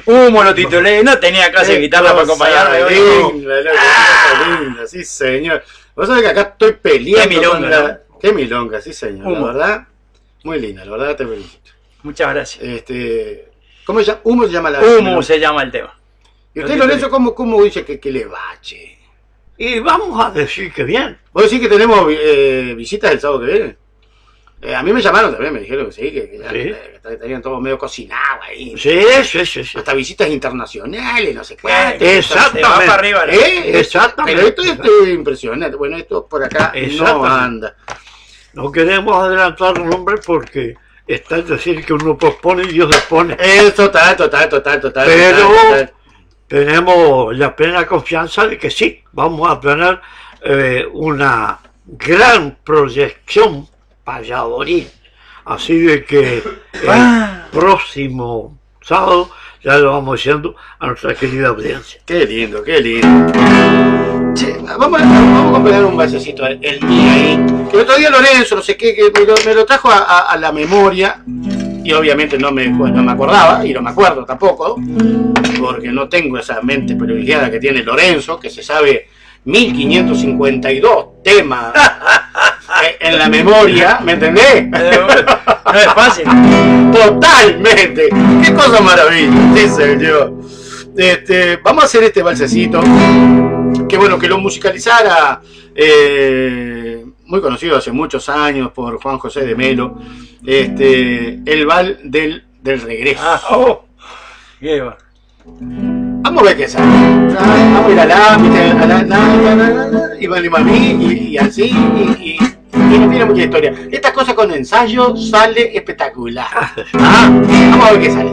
Humo lo titulé, no tenía clase de guitarra para acompañarme. Linda, sí señor. Vos sabés que acá estoy peleando. Qué milonga, con la... ¿no? Qué milonga, sí señor. Humo. La verdad, muy linda, la verdad te felicito. Muchas gracias. ¿Cómo se llama? Humo se llama la... Humo se llama el tema. ¿Y usted, Lorenzo, cómo dice que le bache? Y vamos a decir que bien. ¿Vos decís que tenemos visitas el sábado que viene? A mí me llamaron también, me dijeron que sí, que tenían todo medio cocinado ahí. Sí. Hasta visitas internacionales, no sé qué. Exactamente. Se va para arriba. ¿No? Exactamente. Pero esto es impresionante. Bueno, esto por acá no anda. No queremos adelantar un nombre porque está es decir que uno pospone y Dios dispone. Total. Pero tenemos la plena confianza de que sí, vamos a tener una gran proyección Valladolid. Así de que el próximo sábado ya lo vamos diciendo a nuestra querida audiencia. Qué lindo. Che, vamos a acompañar un valsecito el día ahí. Que el otro día Lorenzo, no sé qué, que me lo trajo a la memoria. Y obviamente no me acordaba, y no me acuerdo tampoco, porque no tengo esa mente privilegiada que tiene Lorenzo, que se sabe 1552 temas en la memoria, ¿me entendés? No es fácil. Totalmente. Qué cosa maravillosa, sí señor. Vamos a hacer este valsecito, que bueno, que lo musicalizara, muy conocido hace muchos años por Juan José de Melo, el Val del Regreso. Qué va. Vamos a ver qué sale. Vamos a ir a la, y así, y no tiene mucha historia. Estas cosas con ensayo sale espectacular. Vamos a ver qué sale.